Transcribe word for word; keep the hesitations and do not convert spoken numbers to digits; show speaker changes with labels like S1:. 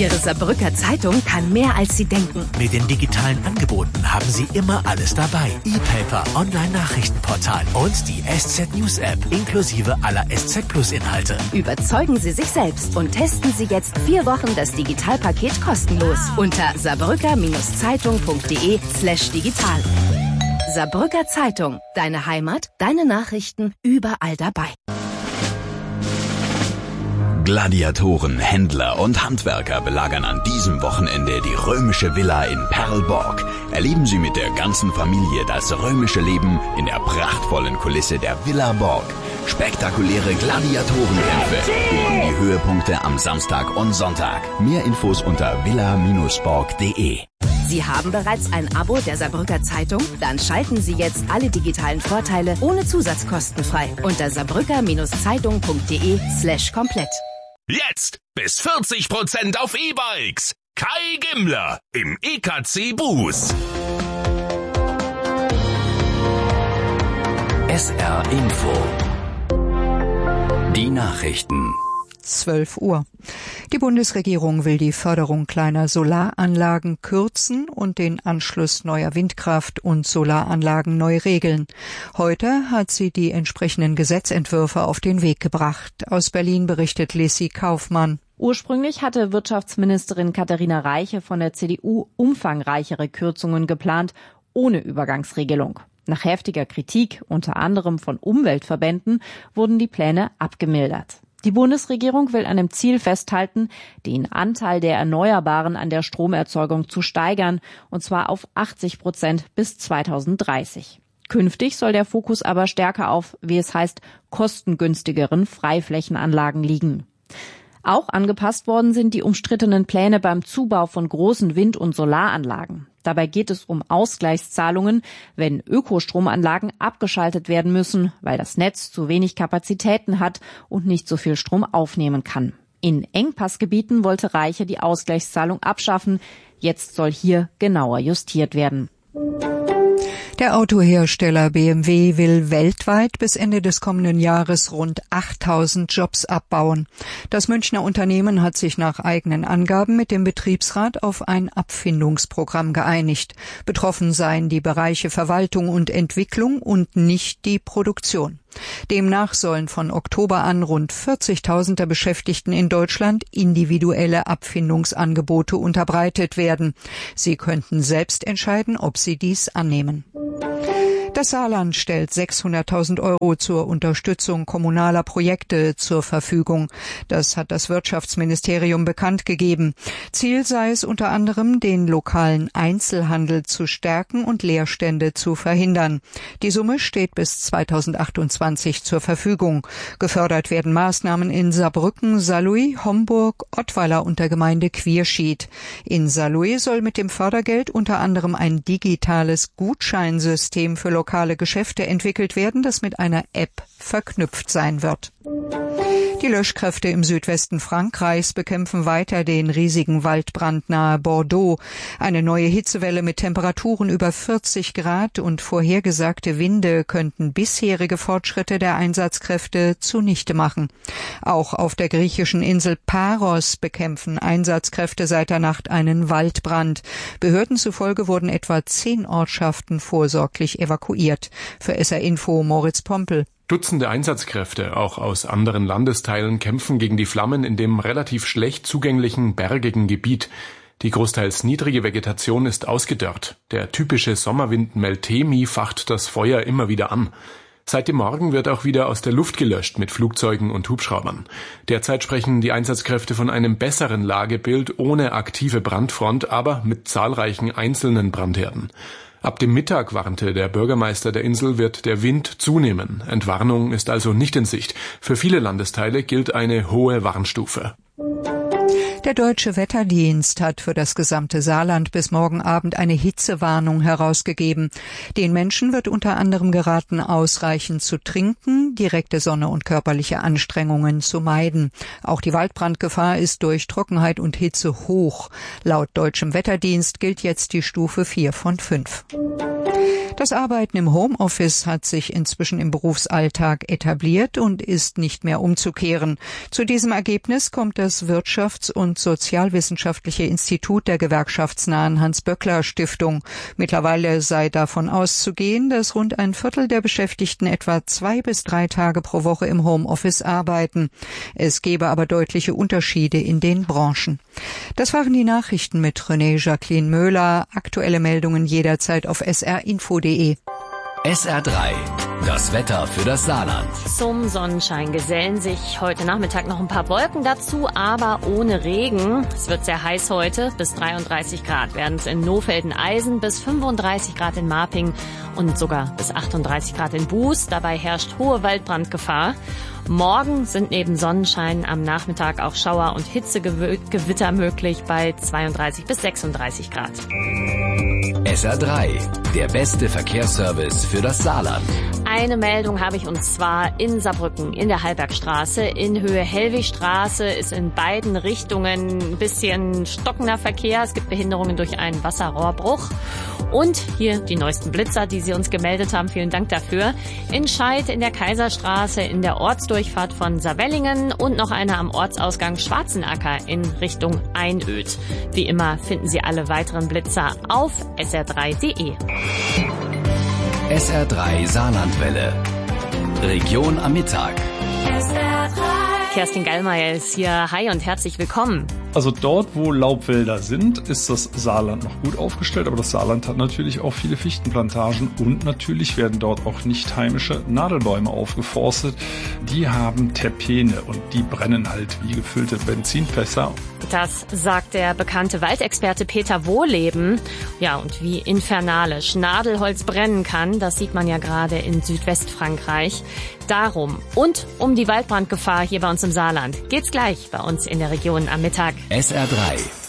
S1: Ihre Saarbrücker Zeitung kann mehr, als Sie denken.
S2: Mit den digitalen Angeboten haben Sie immer alles dabei. E-Paper, Online-Nachrichtenportal und die S Z News App inklusive aller S Z Plus Inhalte.
S1: Überzeugen Sie sich selbst und testen Sie jetzt vier Wochen das Digitalpaket kostenlos unter saarbrücker-zeitung.de slash digital. Saarbrücker Zeitung. Deine Heimat, deine Nachrichten, überall dabei.
S3: Gladiatoren, Händler und Handwerker belagern an diesem Wochenende die römische Villa in Perlborg. Erleben Sie mit der ganzen Familie das römische Leben in der prachtvollen Kulisse der Villa Borg. Spektakuläre Gladiatorenkämpfe bilden die Höhepunkte am Samstag und Sonntag. Mehr Infos unter villa Bindestrich borg punkt de.
S1: Sie haben bereits ein Abo der Saarbrücker Zeitung? Dann schalten Sie jetzt alle digitalen Vorteile ohne Zusatzkosten frei unter saarbrücker-zeitung.de slash komplett.
S4: Jetzt bis vierzig Prozent auf E-Bikes. Kai Gimmler im E K C Bus.
S3: S R Info. Die Nachrichten.
S5: zwölf Uhr. Die Bundesregierung will die Förderung kleiner Solaranlagen kürzen und den Anschluss neuer Windkraft- und Solaranlagen neu regeln. Heute hat sie die entsprechenden Gesetzentwürfe auf den Weg gebracht. Aus Berlin berichtet Lissy Kaufmann.
S6: Ursprünglich hatte Wirtschaftsministerin Katharina Reiche von der C D U umfangreichere Kürzungen geplant, ohne Übergangsregelung. Nach heftiger Kritik, unter anderem von Umweltverbänden, wurden die Pläne abgemildert. Die Bundesregierung will an dem Ziel festhalten, den Anteil der Erneuerbaren an der Stromerzeugung zu steigern, und zwar auf achtzig Prozent bis zweitausenddreißig. Künftig soll der Fokus aber stärker auf, wie es heißt, kostengünstigeren Freiflächenanlagen liegen. Auch angepasst worden sind die umstrittenen Pläne beim Zubau von großen Wind- und Solaranlagen. Dabei geht es um Ausgleichszahlungen, wenn Ökostromanlagen abgeschaltet werden müssen, weil das Netz zu wenig Kapazitäten hat und nicht so viel Strom aufnehmen kann. In Engpassgebieten wollte Reiche die Ausgleichszahlung abschaffen. Jetzt soll hier genauer justiert werden.
S5: Der Autohersteller B M W will weltweit bis Ende des kommenden Jahres rund achttausend Jobs abbauen. Das Münchner Unternehmen hat sich nach eigenen Angaben mit dem Betriebsrat auf ein Abfindungsprogramm geeinigt. Betroffen seien die Bereiche Verwaltung und Entwicklung und nicht die Produktion. Demnach sollen von Oktober an rund vierzigtausend der Beschäftigten in Deutschland individuelle Abfindungsangebote unterbreitet werden. Sie könnten selbst entscheiden, ob sie dies annehmen. Das Saarland stellt sechshunderttausend Euro zur Unterstützung kommunaler Projekte zur Verfügung. Das hat das Wirtschaftsministerium bekannt gegeben. Ziel sei es unter anderem, den lokalen Einzelhandel zu stärken und Leerstände zu verhindern. Die Summe steht bis zweitausendachtundzwanzig zur Verfügung. Gefördert werden Maßnahmen in Saarbrücken, Saarlouis, Homburg, Ottweiler und der Gemeinde Quierschied. In Saarlouis soll mit dem Fördergeld unter anderem ein digitales Gutscheinsystem für lokale Geschäfte entwickelt werden, das mit einer App verknüpft sein wird. Die Löschkräfte im Südwesten Frankreichs bekämpfen weiter den riesigen Waldbrand nahe Bordeaux. Eine neue Hitzewelle mit Temperaturen über vierzig Grad und vorhergesagte Winde könnten bisherige Fortschritte der Einsatzkräfte zunichte machen. Auch auf der griechischen Insel Paros bekämpfen Einsatzkräfte seit der Nacht einen Waldbrand. Behörden zufolge wurden etwa zehn Ortschaften vorsorglich evakuiert. Für S R Info Moritz Pompel.
S7: Dutzende Einsatzkräfte, auch aus anderen Landesteilen, kämpfen gegen die Flammen in dem relativ schlecht zugänglichen, bergigen Gebiet. Die großteils niedrige Vegetation ist ausgedörrt. Der typische Sommerwind Meltemi facht das Feuer immer wieder an. Seit dem Morgen wird auch wieder aus der Luft gelöscht mit Flugzeugen und Hubschraubern. Derzeit sprechen die Einsatzkräfte von einem besseren Lagebild ohne aktive Brandfront, aber mit zahlreichen einzelnen Brandherden. Ab dem Mittag, warnte der Bürgermeister der Insel, wird der Wind zunehmen. Entwarnung ist also nicht in Sicht. Für viele Landesteile gilt eine hohe Warnstufe.
S5: Der Deutsche Wetterdienst hat für das gesamte Saarland bis morgen Abend eine Hitzewarnung herausgegeben. Den Menschen wird unter anderem geraten, ausreichend zu trinken, direkte Sonne und körperliche Anstrengungen zu meiden. Auch die Waldbrandgefahr ist durch Trockenheit und Hitze hoch. Laut Deutschem Wetterdienst gilt jetzt die Stufe vier von fünf. Das Arbeiten im Homeoffice hat sich inzwischen im Berufsalltag etabliert und ist nicht mehr umzukehren. Zu diesem Ergebnis kommt das Wirtschafts- und Sozialwissenschaftliche Institut der gewerkschaftsnahen Hans-Böckler-Stiftung. Mittlerweile sei davon auszugehen, dass rund ein Viertel der Beschäftigten etwa zwei bis drei Tage pro Woche im Homeoffice arbeiten. Es gebe aber deutliche Unterschiede in den Branchen. Das waren die Nachrichten mit René Jacqueline Möhler. Aktuelle Meldungen jederzeit auf s r info punkt d e.
S2: S R drei. Das Wetter für das Saarland.
S8: Zum Sonnenschein gesellen sich heute Nachmittag noch ein paar Wolken dazu, aber ohne Regen. Es wird sehr heiß heute, bis dreiunddreißig Grad, während es in Nohfelden-Eisen bis fünfunddreißig Grad in Marping und sogar bis achtunddreißig Grad in Buß. Dabei herrscht hohe Waldbrandgefahr. Morgen sind neben Sonnenschein am Nachmittag auch Schauer- und Hitzegewitter möglich bei zweiunddreißig bis sechsunddreißig Grad.
S2: S R drei, der beste Verkehrsservice für das Saarland.
S8: Eine Meldung habe ich, und zwar in Saarbrücken, in der Hallbergstraße, in Höhe Hellwigstraße ist in beiden Richtungen ein bisschen stockender Verkehr. Es gibt Behinderungen durch einen Wasserrohrbruch. Und hier die neuesten Blitzer, die Sie uns gemeldet haben. Vielen Dank dafür. In Scheid in der Kaiserstraße, in der Ortsdurchfahrt von Saarwellingen und noch einer am Ortsausgang Schwarzenacker in Richtung Einöd. Wie immer finden Sie alle weiteren Blitzer auf s r drei punkt d e.
S2: S R drei Saarlandwelle. Region am Mittag.
S8: S R drei. Kerstin Gallmeier ist hier. Hi und herzlich willkommen.
S9: Also dort, wo Laubwälder sind, ist das Saarland noch gut aufgestellt, aber das Saarland hat natürlich auch viele Fichtenplantagen und natürlich werden dort auch nicht heimische Nadelbäume aufgeforstet. Die haben Terpene und die brennen halt wie gefüllte Benzinfässer.
S8: Das sagt der bekannte Waldexperte Peter Wohleben. Ja, und wie infernalisch Nadelholz brennen kann, das sieht man ja gerade in Südwestfrankreich. Darum und um die Waldbrandgefahr hier bei uns im Saarland geht's gleich bei uns in der Region am Mittag.
S2: S R drei